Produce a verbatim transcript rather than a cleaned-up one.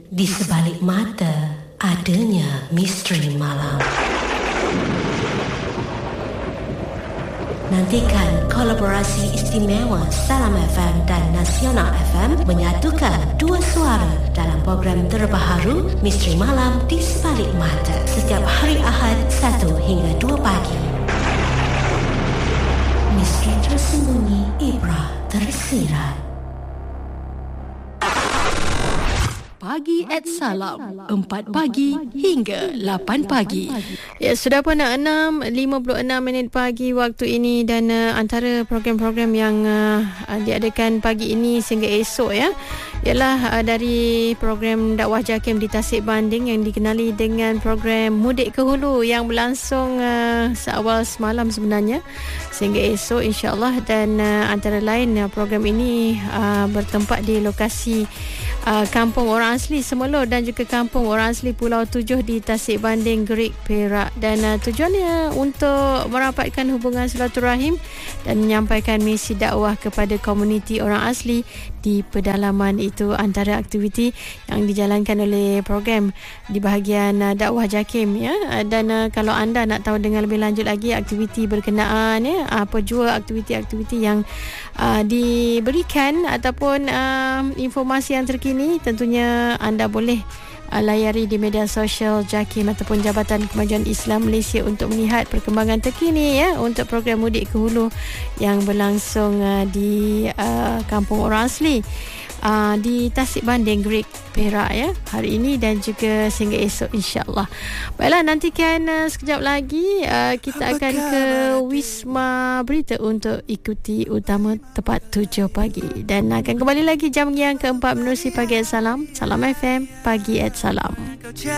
Di sebalik mata adanya misteri malam. Nantikan kolaborasi istimewa Salam F M dan Nasional F M menyatukan dua suara dalam program terbaru Misteri Malam di Sebalik Mata setiap hari Ahad satu hingga dua pagi. Misteri tersembunyi, ibrah tersirat. Pagi at Salam, empat pagi hingga lapan pagi. Ya, sudah pun nak enam, lima puluh enam minit pagi waktu ini, dan uh, antara program-program yang uh, diadakan pagi ini sehingga esok ya, ialah uh, dari program dakwah JAKIM di Tasik Banding yang dikenali dengan program Mudik ke Hulu yang berlangsung uh, seawal semalam sebenarnya sehingga esok insya-Allah, dan uh, antara lain uh, program ini uh, bertempat di lokasi uh, Kampung Orang Asli Semelo dan juga Kampung Orang Asli Pulau Tujuh di Tasik Banding, Gerik, Perak, dan uh, tujuannya untuk merapatkan hubungan silaturahim dan menyampaikan misi dakwah kepada komuniti orang asli di pedalaman. Itu antara aktiviti yang dijalankan oleh program di bahagian uh, dakwah JAKIM ya. Uh, dan uh, kalau anda nak tahu dengan lebih lanjut lagi aktiviti berkenaan ya, apa jua aktiviti-aktiviti yang uh, diberikan ataupun uh, informasi yang terkini, tentunya anda boleh uh, layari di media sosial JAKIM ataupun Jabatan Kemajuan Islam Malaysia untuk melihat perkembangan terkini ya untuk program Mudik ke Hulu yang berlangsung uh, di uh, Kampung Orang Asli uh, di Tasik Banding, Gerik, Perak ya hari ini dan juga sehingga esok insya-Allah. Baiklah, nantikan uh, sekejap lagi uh, kita akan ke Wisma Berita untuk ikuti utama tepat tujuh pagi, dan akan kembali lagi jam yang keempat menerusi Pagi at Salam. Salam F M, Pagi at Salam.